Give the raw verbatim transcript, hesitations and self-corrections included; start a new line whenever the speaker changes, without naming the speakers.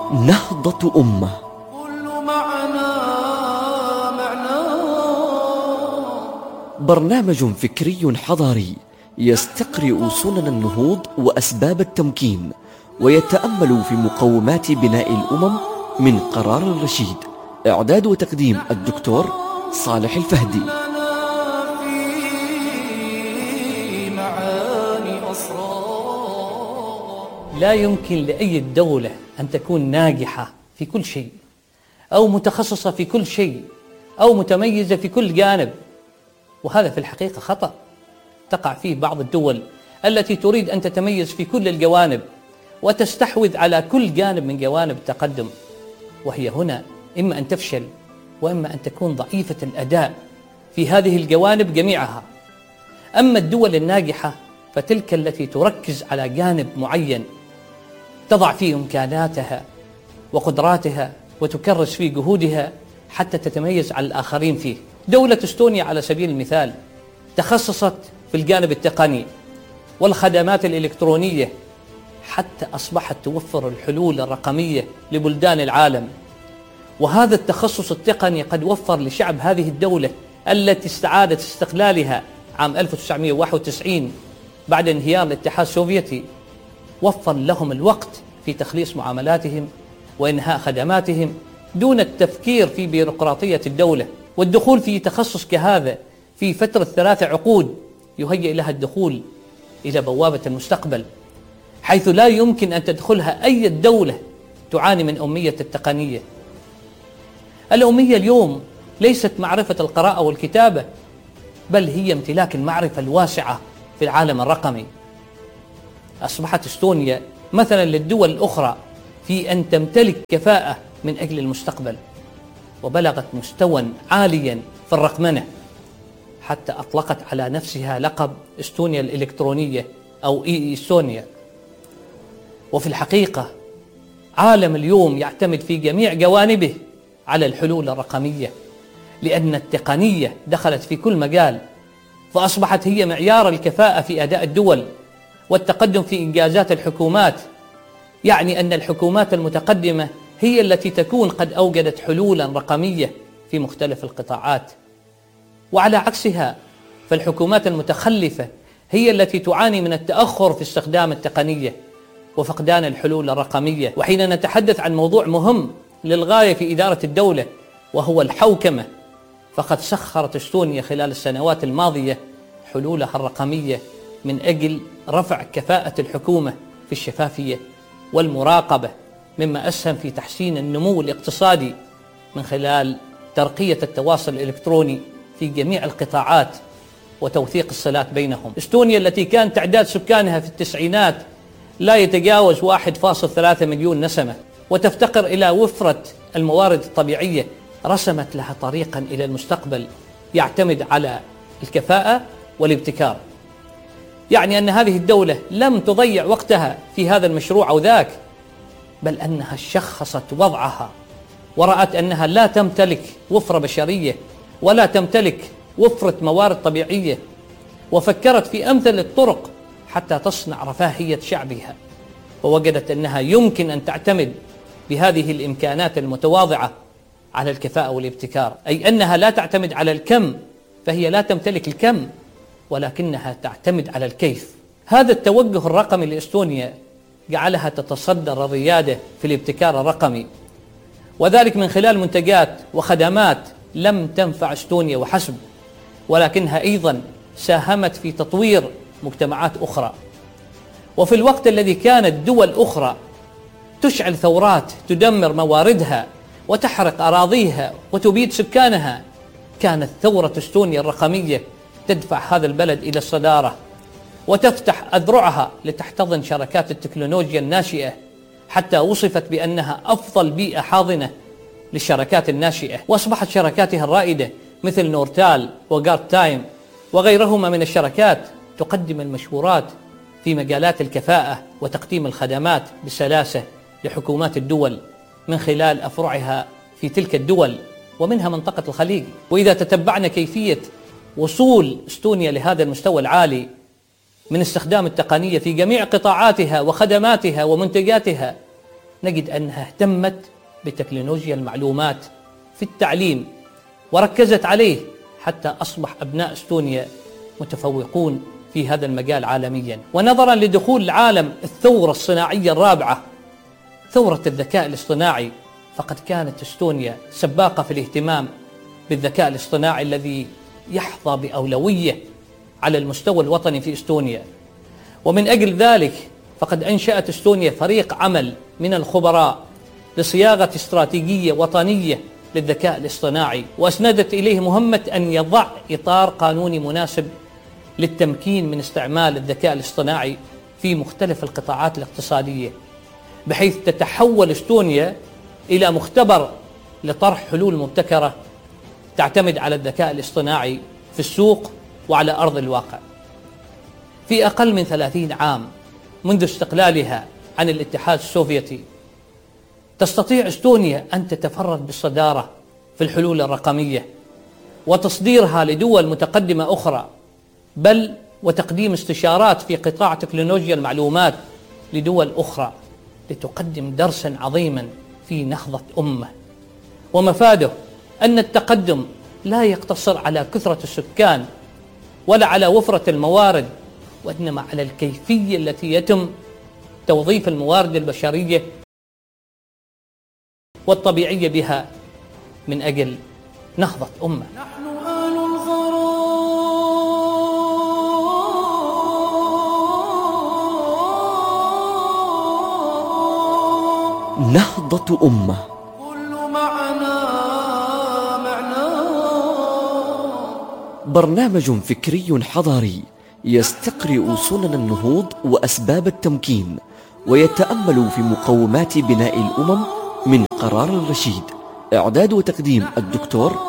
نهضة أمة. برنامج فكري حضاري يستقرئ سنن النهوض وأسباب التمكين، ويتأمل في مقومات بناء الأمم من قرار رشيد. إعداد وتقديم الدكتور صالح الفهدي.
لا يمكن لأي دولة أن تكون ناجحة في كل شيء، أو متخصصة في كل شيء، أو متميزة في كل جانب، وهذا في الحقيقة خطأ تقع فيه بعض الدول التي تريد أن تتميز في كل الجوانب وتستحوذ على كل جانب من جوانب التقدم، وهي هنا إما أن تفشل وإما أن تكون ضعيفة الأداء في هذه الجوانب جميعها. أما الدول الناجحة فتلك التي تركز على جانب معين، تضع فيه إمكاناتها وقدراتها وتكرس فيه جهودها حتى تتميز على الآخرين فيه. دولة استونيا على سبيل المثال تخصصت في الجانب التقني والخدمات الإلكترونية حتى أصبحت توفر الحلول الرقمية لبلدان العالم، وهذا التخصص التقني قد وفر لشعب هذه الدولة التي استعادت استقلالها عام ألف وتسعمئة وواحد وتسعين بعد انهيار الاتحاد السوفيتي، وفر لهم الوقت في تخليص معاملاتهم وإنهاء خدماتهم دون التفكير في بيروقراطية الدولة. والدخول في تخصص كهذا في فترة ثلاثة عقود يهيئ لها الدخول إلى بوابة المستقبل، حيث لا يمكن أن تدخلها أي دولة تعاني من أمية التقنية. الأمية اليوم ليست معرفة القراءة والكتابة، بل هي امتلاك المعرفة الواسعة في العالم الرقمي. أصبحت استونيا مثلا للدول الأخرى في أن تمتلك كفاءة من أجل المستقبل، وبلغت مستوى عاليا في الرقمنة حتى أطلقت على نفسها لقب استونيا الإلكترونية أو إي إستونيا. وفي الحقيقة عالم اليوم يعتمد في جميع جوانبه على الحلول الرقمية، لأن التقنية دخلت في كل مجال، فأصبحت هي معيار الكفاءة في أداء الدول والتقدم في إنجازات الحكومات. يعني أن الحكومات المتقدمة هي التي تكون قد أوجدت حلولا رقمية في مختلف القطاعات، وعلى عكسها فالحكومات المتخلفة هي التي تعاني من التأخر في استخدام التقنية وفقدان الحلول الرقمية. وحين نتحدث عن موضوع مهم للغاية في إدارة الدولة وهو الحوكمة، فقد سخرت استونيا خلال السنوات الماضية حلولها الرقمية من أجل رفع كفاءة الحكومة في الشفافية والمراقبة، مما أسهم في تحسين النمو الاقتصادي من خلال ترقية التواصل الإلكتروني في جميع القطاعات وتوثيق الصلات بينهم. استونيا التي كان تعداد سكانها في التسعينات لا يتجاوز واحد فاصلة ثلاثة مليون نسمة وتفتقر إلى وفرة الموارد الطبيعية، رسمت لها طريقا إلى المستقبل يعتمد على الكفاءة والابتكار. يعني أن هذه الدولة لم تضيع وقتها في هذا المشروع أو ذاك، بل أنها شخصت وضعها ورأت أنها لا تمتلك وفرة بشرية ولا تمتلك وفرة موارد طبيعية، وفكرت في أمثل الطرق حتى تصنع رفاهية شعبها، ووجدت أنها يمكن أن تعتمد بهذه الإمكانات المتواضعة على الكفاءة والابتكار، أي أنها لا تعتمد على الكم، فهي لا تمتلك الكم ولكنها تعتمد على الكيف. هذا التوجه الرقمي لإستونيا جعلها تتصدر الريادة في الابتكار الرقمي، وذلك من خلال منتجات وخدمات لم تنفع استونيا وحسب، ولكنها أيضا ساهمت في تطوير مجتمعات أخرى. وفي الوقت الذي كانت دول أخرى تشعل ثورات تدمر مواردها وتحرق أراضيها وتبيد سكانها، كانت ثورة استونيا الرقمية تدفع هذا البلد إلى الصدارة وتفتح أذرعها لتحتضن شركات التكنولوجيا الناشئة، حتى وصفت بأنها أفضل بيئة حاضنة للشركات الناشئة. وأصبحت شركاتها الرائدة مثل نورتال وجارد تايم وغيرهما من الشركات تقدم المشورات في مجالات الكفاءة وتقديم الخدمات بسلاسة لحكومات الدول من خلال أفرعها في تلك الدول ومنها منطقة الخليج. وإذا تتبعنا كيفية وصول استونيا لهذا المستوى العالي من استخدام التقنية في جميع قطاعاتها وخدماتها ومنتجاتها، نجد أنها اهتمت بتكنولوجيا المعلومات في التعليم وركزت عليه حتى أصبح أبناء إستونيا متفوقون في هذا المجال عالميا. ونظرا لدخول العالم الثورة الصناعية الرابعة، ثورة الذكاء الاصطناعي، فقد كانت إستونيا سباقة في الاهتمام بالذكاء الاصطناعي الذي يحظى بأولوية على المستوى الوطني في إستونيا. ومن أجل ذلك فقد أنشأت إستونيا فريق عمل من الخبراء لصياغة استراتيجية وطنية للذكاء الاصطناعي، وأسندت إليه مهمة أن يضع إطار قانوني مناسب للتمكين من استعمال الذكاء الاصطناعي في مختلف القطاعات الاقتصادية، بحيث تتحول إستونيا إلى مختبر لطرح حلول مبتكرة تعتمد على الذكاء الاصطناعي في السوق وعلى أرض الواقع. في أقل من ثلاثين عام منذ استقلالها عن الاتحاد السوفيتي، تستطيع إستونيا أن تتفرد بالصدارة في الحلول الرقمية وتصديرها لدول متقدمة أخرى، بل وتقديم استشارات في قطاع تكنولوجيا المعلومات لدول أخرى، لتقدم درسا عظيما في نهضة أمة. ومفاده أن التقدم لا يقتصر على كثرة السكان ولا على وفرة الموارد، وإنما على الكيفية التي يتم توظيف الموارد البشرية والطبيعية بها من أجل نهضة أمة.
نحن آل الغرام،
نهضة أمة،
كل معنا معنا،
برنامج فكري حضاري يستقرئ سنن النهوض وأسباب التمكين، ويتأمل في مقومات بناء الأمم من قرار الرشيد. إعداد وتقديم الدكتور